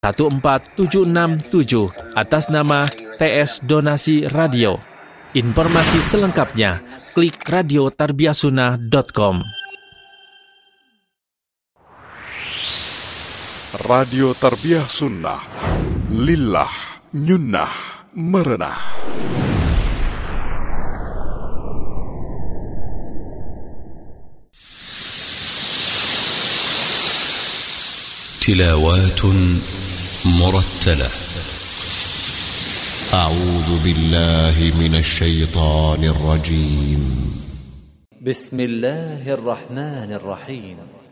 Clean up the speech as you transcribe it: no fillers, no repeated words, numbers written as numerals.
14767 atas nama TS Donasi Radio. Informasi selengkapnya klik radiotarbiasunnah.com. Radio Tarbiyah Sunnah, lillah, nyunnah, merenah. تلاوات مرتلة. أعوذ بالله من الشيطان الرجيم. بسم الله الرحمن الرحيم.